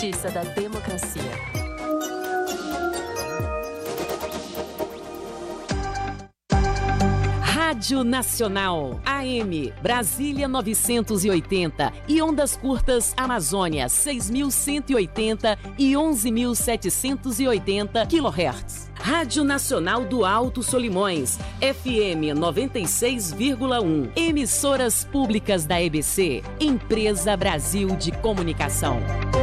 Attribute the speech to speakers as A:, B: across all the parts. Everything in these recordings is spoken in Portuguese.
A: Justiça da Democracia.
B: Rádio Nacional, AM, Brasília 980 e ondas curtas Amazônia 6.180 e 11.780 kHz. Rádio Nacional do Alto Solimões, FM 96,1. Emissoras públicas da EBC, Empresa Brasil de Comunicação.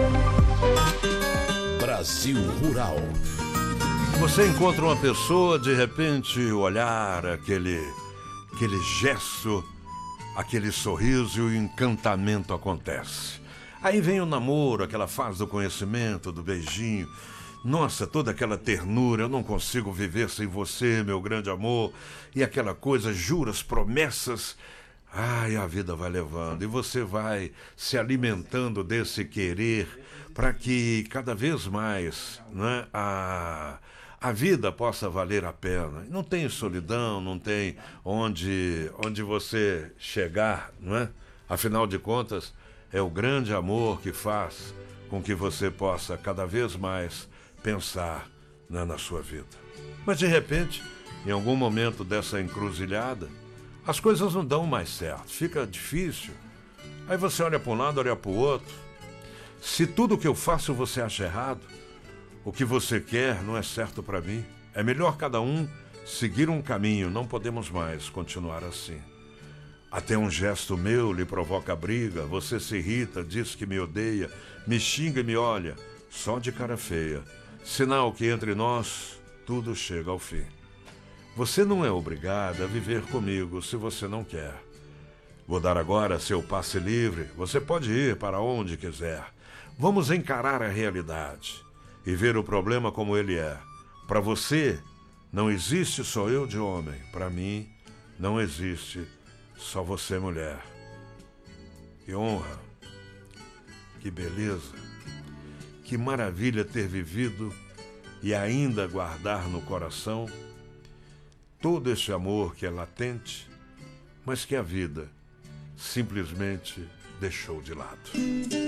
C: Brasil Rural.
D: Você encontra uma pessoa, de repente, o olhar, aquele gesto, aquele sorriso e o encantamento acontece. Aí vem o namoro, aquela fase do conhecimento, do beijinho. Nossa, toda aquela ternura, eu não consigo viver sem você, meu grande amor. E aquela coisa, juras, promessas. Ai, a vida vai levando. E você vai se alimentando desse querer para que cada vez mais, né, a vida possa valer a pena. Não tem solidão, não tem onde você chegar, não é? Afinal de contas, é o grande amor que faz com que você possa cada vez mais pensar, né, na sua vida. Mas de repente, em algum momento dessa encruzilhada, as coisas não dão mais certo, fica difícil. Aí você olha para um lado, olha para o outro. Se tudo que eu faço você acha errado, o que você quer não é certo para mim. É melhor cada um seguir um caminho, não podemos mais continuar assim. Até um gesto meu lhe provoca briga, você se irrita, diz que me odeia, me xinga e me olha, só de cara feia. Sinal que entre nós tudo chega ao fim. Você não é obrigada a viver comigo se você não quer. Vou dar agora seu passe livre, você pode ir para onde quiser. Vamos encarar a realidade e ver o problema como ele é. Para você, não existe só eu de homem. Para mim, não existe só você mulher. Que honra, que beleza, que maravilha ter vivido e ainda guardar no coração todo esse amor que é latente, mas que a vida simplesmente deixou de lado.